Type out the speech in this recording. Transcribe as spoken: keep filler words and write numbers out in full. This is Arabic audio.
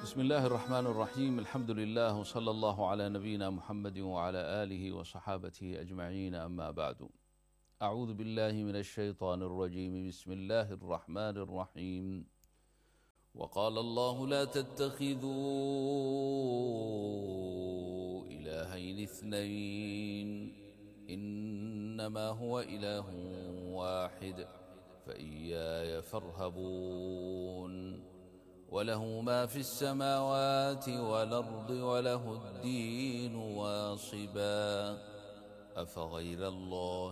بسم الله الرحمن الرحيم. الحمد لله وصلى الله على نبينا محمد وعلى آله وصحابته أجمعين، أما بعد. أعوذ بالله من الشيطان الرجيم. بسم الله الرحمن الرحيم. وقال الله: لا تتخذوا إلهين اثنين إنما هو إله واحد فإياي فارهبون. وله ما في السماوات والأرض وله الدين واصبا أفغير الله